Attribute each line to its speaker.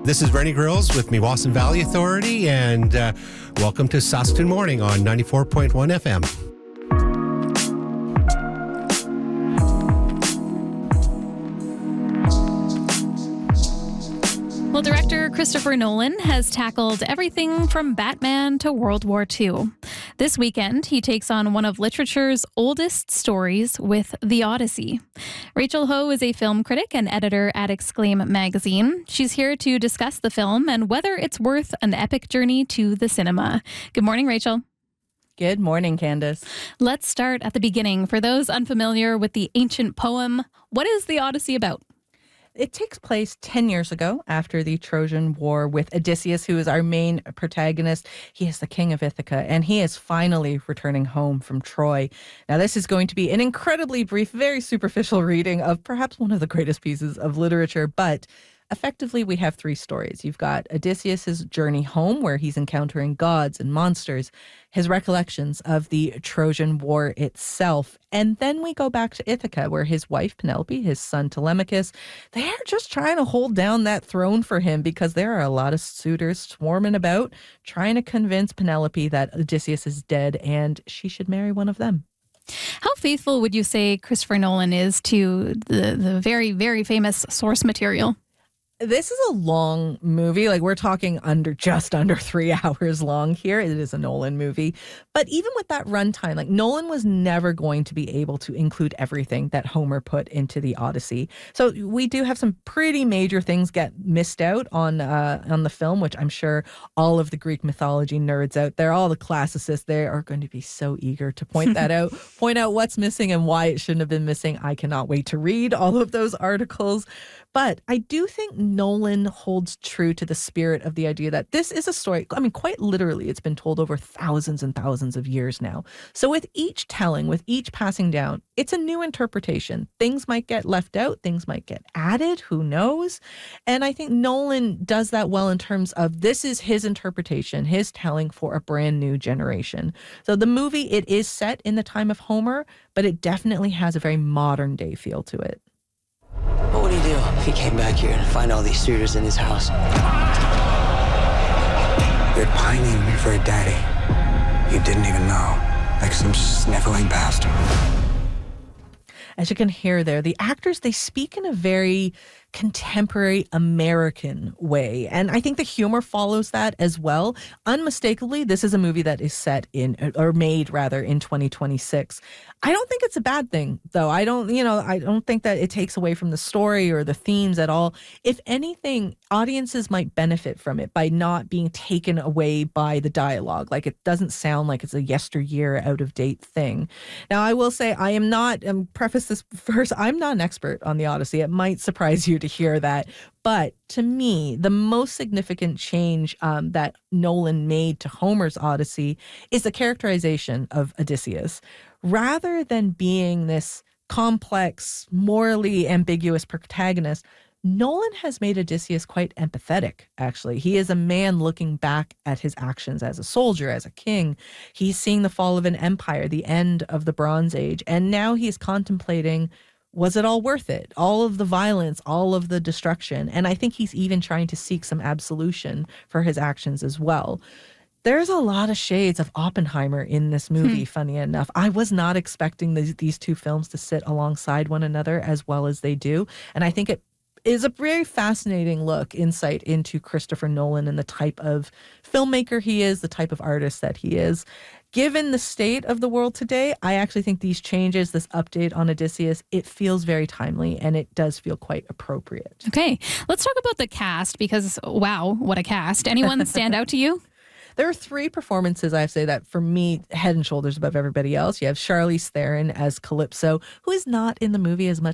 Speaker 1: This is Rennie Grills with Meewasin Valley Authority, and welcome to Saskatoon Morning on 94.1 FM.
Speaker 2: Well, director Christopher Nolan has tackled everything from Batman to World War II. This weekend, he takes on one of literature's oldest stories with The Odyssey. Rachel Ho is a film critic and editor at Exclaim magazine. She's here to discuss the film and whether it's worth an epic journey to the cinema. Good morning, Rachel.
Speaker 3: Good morning, Candace.
Speaker 2: Let's start at the beginning. For those unfamiliar with the ancient poem, what is The Odyssey about?
Speaker 3: It takes place 10 years ago after the Trojan War with Odysseus, who is our main protagonist. He is the king of Ithaca, and he is finally returning home from Troy. Now, this is going to be an incredibly brief, very superficial reading of perhaps one of the greatest pieces of literature, but effectively, we have three stories. You've got Odysseus' journey home, where he's encountering gods and monsters, his recollections of the Trojan War itself. And then we go back to Ithaca, where his wife Penelope, his son Telemachus, they are just trying to hold down that throne for him because there are a lot of suitors swarming about, trying to convince Penelope that Odysseus is dead and she should marry one of them.
Speaker 2: How faithful would you say Christopher Nolan is to the very, very famous source material?
Speaker 3: This is a long movie. Like, we're talking just under 3 hours long here. It is a Nolan movie. But even with that runtime, like, Nolan was never going to be able to include everything that Homer put into the Odyssey. So we do have some pretty major things get missed out on the film, which I'm sure all of the Greek mythology nerds out there, all the classicists, they are going to be so eager to point that out, point out what's missing and why it shouldn't have been missing. I cannot wait to read all of those articles. But I do think Nolan holds true to the spirit of the idea that this is a story. I mean, quite literally, it's been told over thousands and thousands of years now. So with each telling, with each passing down, it's a new interpretation. Things might get left out. Things might get added. Who knows? And I think Nolan does that well in terms of this is his interpretation, his telling for a brand new generation. So the movie, it is set in the time of Homer, but it definitely has a very modern day feel to it.
Speaker 4: What would he do if he came back here and find all these suitors in his house?
Speaker 5: They're pining for a daddy you didn't even know, like some sniveling bastard.
Speaker 3: As you can hear there, the actors, they speak in a very contemporary American way. And I think the humor follows that as well. Unmistakably, this is a movie that is set in, or made rather, in 2026. I don't think it's a bad thing, though. I don't think that it takes away from the story or the themes at all. If anything, audiences might benefit from it by not being taken away by the dialogue. Like, it doesn't sound like it's a yesteryear, out-of-date thing. Now, I will say, preface this first, I'm not an expert on the Odyssey. It might surprise you to hear that. But to me, the most significant change that Nolan made to Homer's Odyssey is the characterization of Odysseus. Rather than being this complex, morally ambiguous protagonist, Nolan has made Odysseus quite empathetic, actually. He is a man looking back at his actions as a soldier, as a king. He's seeing the fall of an empire, the end of the Bronze Age, and now he's contemplating, was it all worth it? All of the violence, all of the destruction. And I think he's even trying to seek some absolution for his actions as well. There's a lot of shades of Oppenheimer in this movie, funny enough. I was not expecting these two films to sit alongside one another as well as they do. And I think it is a very fascinating insight into Christopher Nolan and the type of filmmaker he is, the type of artist that he is. Given the state of the world today, I actually think these changes, this update on Odysseus, it feels very timely and it does feel quite appropriate.
Speaker 2: Okay, let's talk about the cast because, wow, what a cast. Anyone stand out to you?
Speaker 3: There are three performances, I have to say, that for me, head and shoulders above everybody else. You have Charlize Theron as Calypso, who is not in the movie as much